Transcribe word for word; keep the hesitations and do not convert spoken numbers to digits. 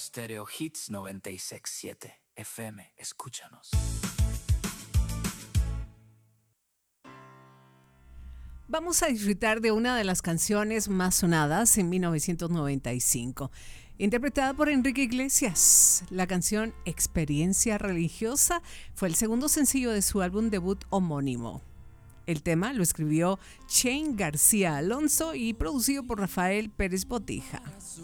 Stereo Hits noventa y seis punto siete F M. Escúchanos. Vamos a disfrutar de una de las canciones más sonadas en mil novecientos noventa y cinco, interpretada por Enrique Iglesias. La canción Experiencia Religiosa fue el segundo sencillo de su álbum debut homónimo. El tema lo escribió Shane García Alonso y producido por Rafael Pérez Botija.